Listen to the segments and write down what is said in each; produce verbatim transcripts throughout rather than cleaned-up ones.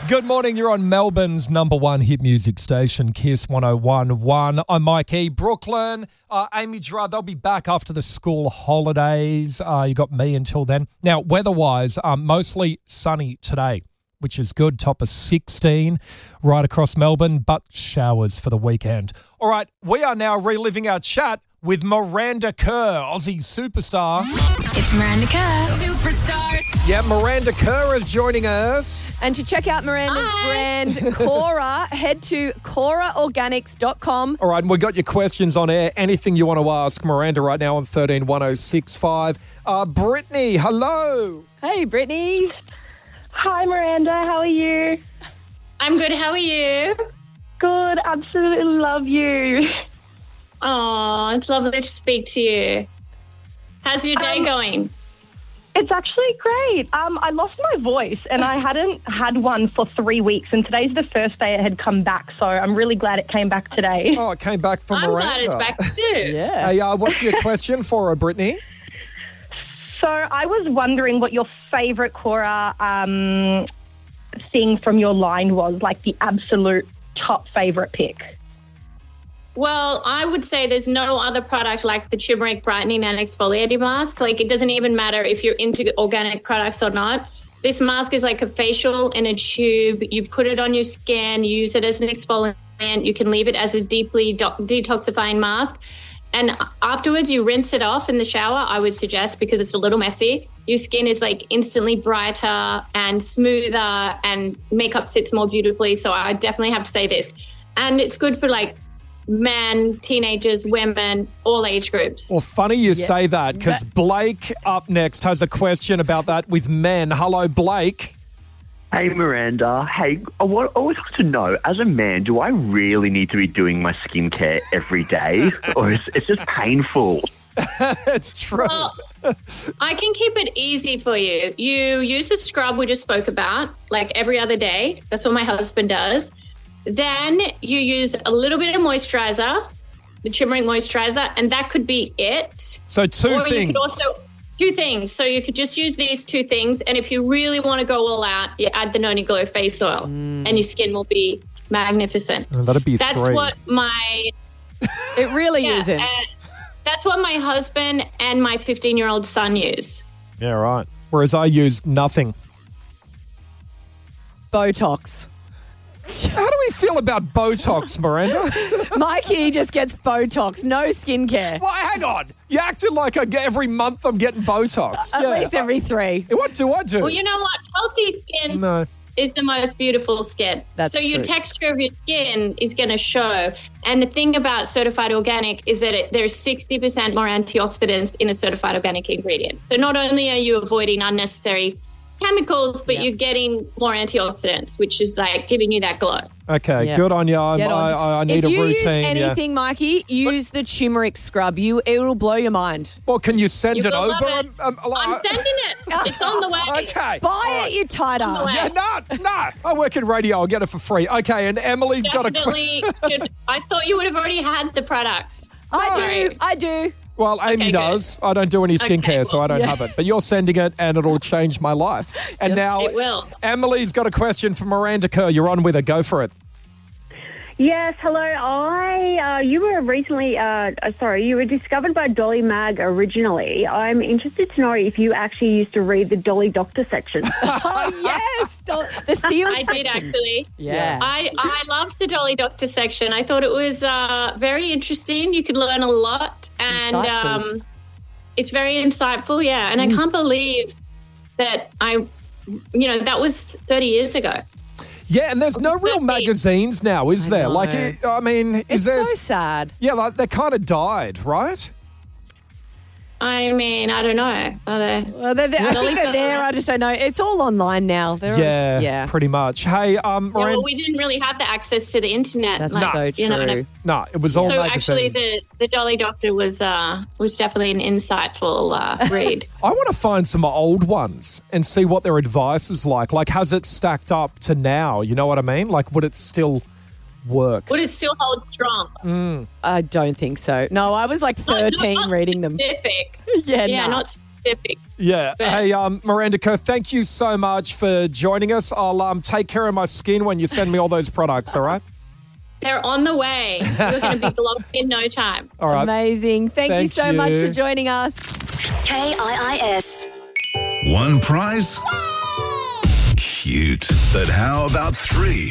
Good morning. You're on Melbourne's number one hit music station, Kiss one oh one point one. I'm Mike E. Brooklyn, uh, Amy Gerard, they'll be back after the school holidays. Uh, you got me until then. Now, weather-wise, um, mostly sunny today, which is good. Top of sixteen right across Melbourne, but showers for the weekend. All right, we are now reliving our chat with Miranda Kerr, Aussie superstar. It's Miranda Kerr. Superstar. Yeah, Miranda Kerr is joining us. And to check out Miranda's Hi. brand, Cora, head to cora organics dot com. All right, and we've got your questions on air. Anything you want to ask Miranda right now on thirteen one oh six five. Uh, Brittany, hello. Hey, Brittany. Hi, Miranda. How are you? I'm good. How are you? Good. Absolutely love you. Oh, it's lovely to speak to you. How's your day Um, going? It's actually great. Um, I lost my voice and I hadn't had one for three weeks, and today's the first day it had come back, so I'm really glad it came back today. Oh, it came back from I'm Miranda. glad it's back too. Yeah. Hey, uh, what's your question for her, Brittany? So I was wondering what your favourite Cora um, thing from your line was, like the absolute top favourite pick. Well, I would say there's no other product like the turmeric brightening and exfoliating mask. Like, it doesn't even matter if you're into organic products or not. This mask is like a facial in a tube. You put it on your skin, you use it as an exfoliant. You can leave it as a deeply do- detoxifying mask. And afterwards, you rinse it off in the shower, I would suggest, because it's a little messy. Your skin is like instantly brighter and smoother, and makeup sits more beautifully. So I definitely have to say this. And it's good for like men, teenagers, women, all age groups. Well, funny you say that, because Blake up next has a question about that with men. Hello, Blake. Hey, Miranda. Hey, I wa- I always want to know, as a man, do I really need to be doing my skincare every day? Or is it's just painful? It's true. Well, I can keep it easy for you. You use the scrub we just spoke about, like every other day. That's what my husband does. Then you use a little bit of moisturizer, the turmeric moisturizer, and that could be it. So two or things. you could also two things. So you could just use these two things, and if you really want to go all out, you add the Noni Glow face oil, and your skin will be magnificent. Oh, that'd be That's three. what my It really yeah, isn't. uh, that's what my husband and my fifteen-year-old son use. Yeah, right. Whereas I use nothing. Botox. How do we feel about Botox, Miranda? Mikey just gets Botox, no skincare. Well, hang on. You acted like I get, every month I'm getting Botox. At Yeah. least every three. What do I do? Well, you know what? Healthy skin No. is the most beautiful skin. That's so your true. texture of your skin is going to show. And the thing about certified organic is that it, there's sixty percent more antioxidants in a certified organic ingredient. So not only are you avoiding unnecessary chemicals, but Yep. you're getting more antioxidants, which is like giving you that glow. Okay, Yeah. good on you. I'm, Get on I, to- I, I need if a you routine. use yeah. anything, Mikey, use the turmeric scrub. You, it will blow your mind. Well, can you send You it will over? love it. Um, um, I'm uh, sending it. It's on the way. Okay. Buy it, you tight ass. way. Yeah, no, no. I work in radio. I'll get it for free. Okay, and Emily's got a Definitely. should, I thought you would have already had the products. I do. Sorry. I do. Well, Amy Okay, does. I don't do any skincare, Okay, so I don't Yeah. have it. But you're sending it, and it'll change my life. And now, It will. Emily's got a question for Miranda Kerr. You're on with her. Go for it. Yes, hello. I, uh, you were recently, uh, uh, sorry, you were discovered by Dolly Mag originally. I'm interested to know if you actually used to read the Dolly Doctor section. Oh, yes. Do- The sealed I section. did actually. Yeah. I, I loved the Dolly Doctor section. I thought it was uh, very interesting. You could learn a lot, and Insightful. um, it's very insightful. Yeah, and I can't believe that I, you know, that was thirty years ago. Yeah, and there's no real thirteen. magazines now, is I there? know. Like, it- I mean, is It's there? so sad. Yeah, like they kind of died, right? I mean, I don't know. Are they? Well, they're, they're, I Dolly think they're Doctor. there. I just don't know. It's all online now. They're Yeah, all, yeah. pretty much. Hey, um, Yeah, Miranda. well, we didn't really have the access to the internet. That's like, so you know, true. no, it was all so magazines. actually, the, the Dolly Doctor was uh, was definitely an insightful uh, read. I want to find some old ones and see what their advice is like. Like, has it stacked up to now? You know what I mean? Like, would it still work? Would it still hold strong? I don't think so. No, I was like Not- thirteen not reading them. Specific. Yeah, Yeah, nah. not specific. Yeah. But- Hey, um, Miranda Kerr, thank you so much for joining us. I'll um, take care of my skin when you send me all those products, all right? They're on the way. You're going to be glowing in no time. All right. Amazing. Thank, Thank you so you. much for joining us. K I I S. One prize? Cute. But how about three?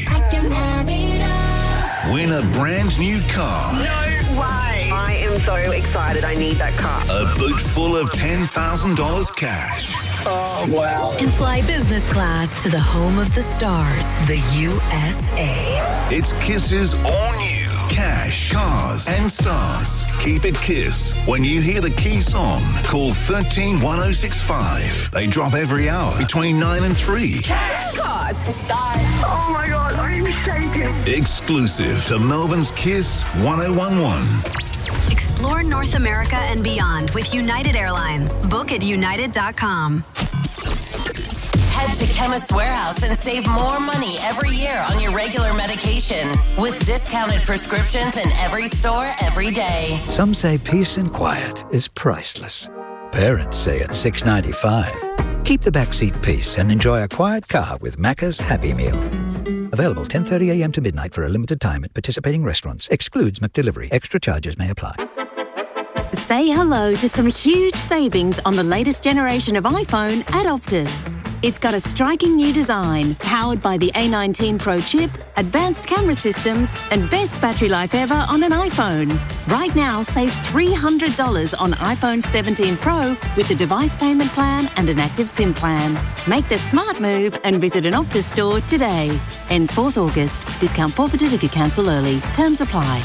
Win a brand new car. No way. I am so excited. I need that car. A boot full of ten thousand dollars cash. Oh, wow. And fly business class to the home of the stars, the U S A. It's Kiss's all new cash, cars and stars. Keep it Kiss. When you hear the key song, call one three one oh six five. They drop every hour between nine and three. Cars, stars. Oh, my God. I'm shaking. Exclusive to Melbourne's Kiss one oh one one. Explore North America and beyond with United Airlines. Book at united dot com. Head to Chemist Warehouse and save more money every year on your regular medication with discounted prescriptions in every store every day. Some say peace and quiet is priceless. Parents say it's six dollars and ninety-five cents. Keep the backseat peace and enjoy a quiet car with Macca's Happy Meal. Available ten thirty a.m. to midnight for a limited time at participating restaurants. Excludes McDelivery. Extra charges may apply. Say hello to some huge savings on the latest generation of iPhone at Optus. It's got a striking new design, powered by the A nineteen Pro chip, advanced camera systems, and best battery life ever on an iPhone. Right now, save three hundred dollars on iPhone seventeen Pro with a device payment plan and an active SIM plan. Make the smart move and visit an Optus store today. Ends fourth August. Discount forfeited if you cancel early. Terms apply.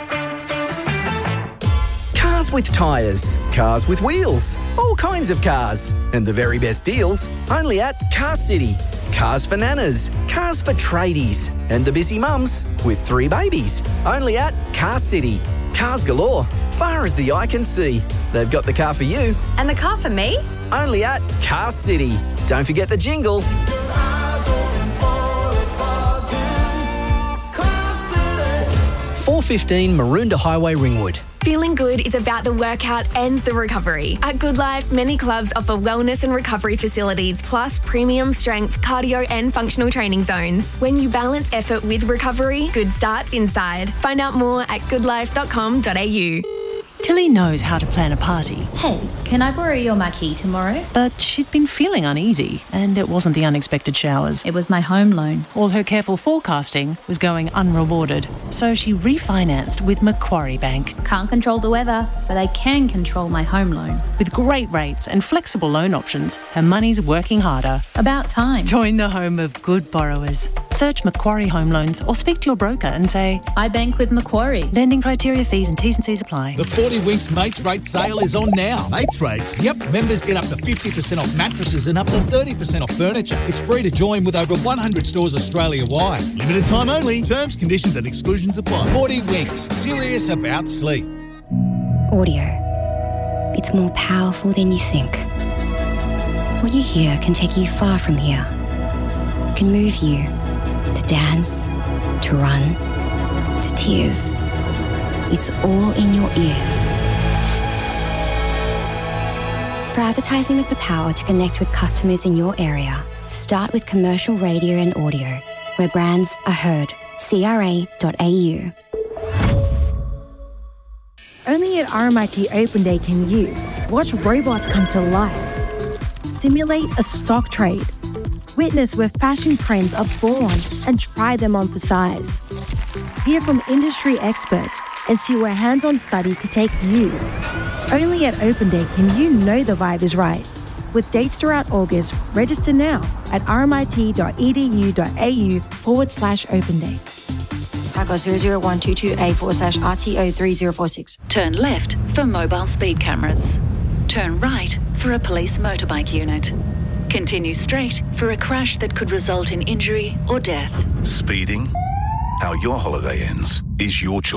Cars with tyres, cars with wheels, all kinds of cars. And the very best deals only at Car City. Cars for nanas, cars for tradies, and the busy mums with three babies. Only at Car City. Cars galore, far as the eye can see. They've got the car for you. And the car for me? Only at Car City. Don't forget the jingle. four fifteen Maroondah Highway, Ringwood. Feeling good is about the workout and the recovery. At Good Life, many clubs offer wellness and recovery facilities, plus premium strength, cardio and functional training zones. When you balance effort with recovery, good starts inside. Find out more at good life dot com dot a u. Tilly knows how to plan a party. Hey, can I borrow your marquee tomorrow? But she'd been feeling uneasy, and it wasn't the unexpected showers. It was my home loan. All her careful forecasting was going unrewarded, so she refinanced with Macquarie Bank. Can't control the weather, but I can control my home loan. With great rates and flexible loan options, her money's working harder. About time. Join the home of good borrowers. Search Macquarie Home Loans or speak to your broker and say, I bank with Macquarie. Lending criteria, fees and T's and C's apply. The forty Winks Mates Rate sale is on now. Mates Rates? Yep. Members get up to fifty percent off mattresses and up to thirty percent off furniture. It's free to join with over one hundred stores Australia-wide. Limited time only. Terms, conditions and exclusions apply. forty Winks. Serious about sleep. Audio. It's more powerful than you think. What you hear can take you far from here. It can move you to dance, to run, to tears. It's all in your ears. For advertising with the power to connect with customers in your area, start with commercial radio and audio, where brands are heard. C R A dot A U. Only at R M I T Open Day can you watch robots come to life, simulate a stock trade, witness where fashion trends are born and try them on for size, hear from industry experts and see where hands-on study could take you. Only at Open Day can you know the vibe is right. With dates throughout August, register now at rmit.edu.au forward slash open day. Paco zero zero one two two A forward slash R T O three zero four six. Turn left for mobile speed cameras. Turn right for a police motorbike unit. Continue straight for a crash that could result in injury or death. Speeding? How your holiday ends is your choice.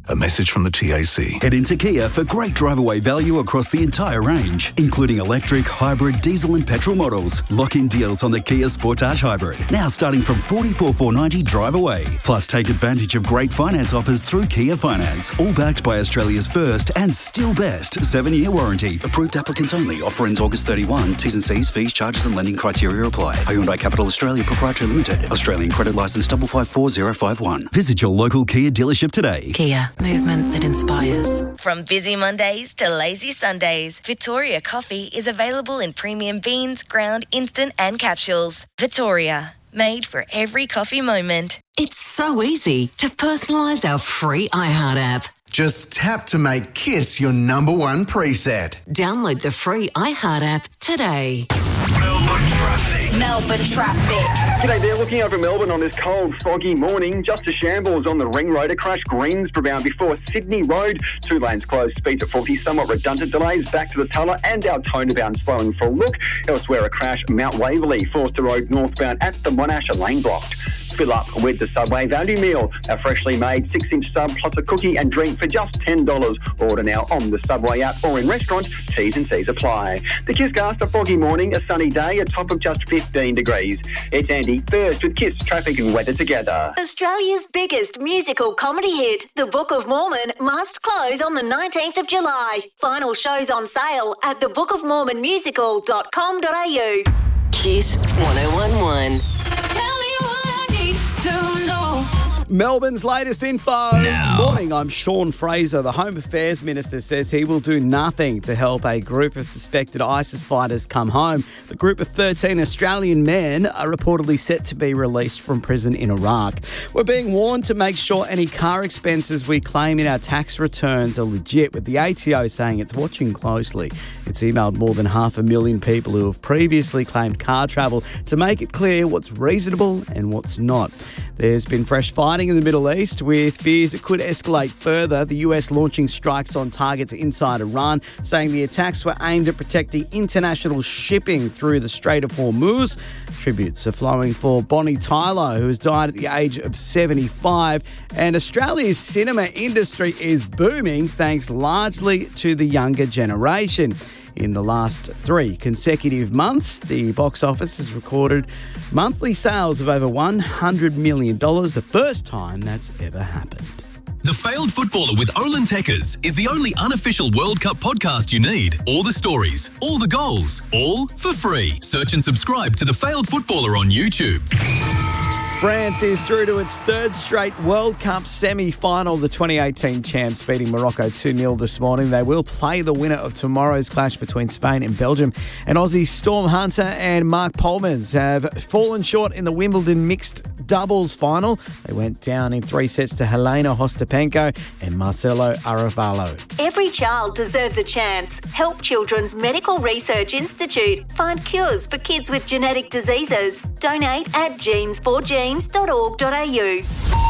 A message from the T A C. Head into Kia for great drive-away value across the entire range, including electric, hybrid, diesel and petrol models. Lock-in deals on the Kia Sportage Hybrid, now starting from forty-four thousand four hundred ninety drive away. Plus, take advantage of great finance offers through Kia Finance, all backed by Australia's first and still best seven-year warranty. Approved applicants only. Offer ends August thirty-first. T's and C's, fees, charges and lending criteria apply. Hyundai Capital Australia Proprietary Limited. Australian credit licence five five four zero five one. Visit your local Kia dealership today. Kia, movement that inspires. From busy Mondays to lazy Sundays, Victoria Coffee is available in premium beans, ground, instant and capsules. Victoria, made for every coffee moment. It's so easy to personalise our free iHeart app. Just tap to make Kiss your number one preset. Download the free iHeart app today. Melbourne traffic. G'day there, looking over Melbourne on this cold, foggy morning. Just a shambles on the Ring Road. A crash Greensborough bound before Sydney Road. Two lanes closed, speeds at forty. Somewhat redundant delays back to the Tulla and our Tona bound slowing for a look. Elsewhere, a crash Mount Waverley, Forster Road northbound at the Monash lane blocked. Fill up with the Subway value meal. A freshly made six-inch sub plus a cookie and drink for just ten dollars. Order now on the Subway app or in restaurant. T's and C's apply. The Kisscast, a foggy morning, a sunny day, a top of just fifteen degrees. It's Andy, first with Kiss traffic and weather together. Australia's biggest musical comedy hit, The Book of Mormon, must close on the nineteenth of July. Final shows on sale at the book of mormon musical dot com dot a u. Kiss one oh one one. Melbourne's latest info. Now. Morning, I'm Sean Fraser. The Home Affairs Minister says he will do nothing to help a group of suspected ISIS fighters come home. The group of thirteen Australian men are reportedly set to be released from prison in Iraq. We're being warned to make sure any car expenses we claim in our tax returns are legit, with the A T O saying it's watching closely. It's emailed more than half a million people who have previously claimed car travel to make it clear what's reasonable and what's not. There's been fresh fighting in the Middle East, with fears it could escalate further. The U S launching strikes on targets inside Iran, saying the attacks were aimed at protecting international shipping through the Strait of Hormuz. Tributes are flowing for Bonnie Tyler, who has died at the age of seventy-five. And Australia's cinema industry is booming thanks largely to the younger generation. In the last three consecutive months, the box office has recorded monthly sales of over one hundred million dollars, the first time that's ever happened. The Failed Footballer with Olin Tekkers is the only unofficial World Cup podcast you need. All the stories, all the goals, all for free. Search and subscribe to The Failed Footballer on YouTube. France is through to its third straight World Cup semi-final. The twenty eighteen champs beating Morocco two nil this morning. They will play the winner of tomorrow's clash between Spain and Belgium. And Aussie Storm Hunter and Mark Polmans have fallen short in the Wimbledon mixed doubles final. They went down in three sets to Helena Ostapenko and Marcelo Arevalo. Every child deserves a chance. Help Children's Medical Research Institute find cures for kids with genetic diseases. Donate at genes for genes dot org dot a u.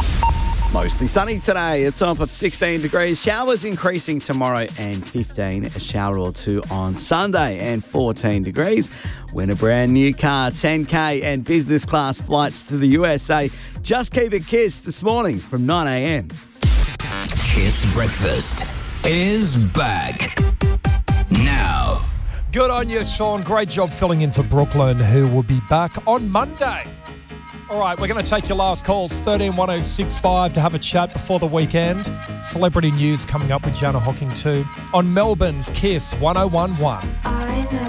Mostly sunny today. It's off at sixteen degrees. Showers increasing tomorrow and fifteen. A shower or two on Sunday and fourteen degrees. Win a brand new car, ten K and business class flights to the U S A. Just keep it Kiss this morning from nine a.m. Kiss Breakfast is back now. Good on you, Sean. Great job filling in for Brooklyn, who will be back on Monday. All right, we're going to take your last calls, thirteen one oh six five, to have a chat before the weekend. Celebrity news coming up with Jana Hocking too on Melbourne's Kiss one oh one one. I know.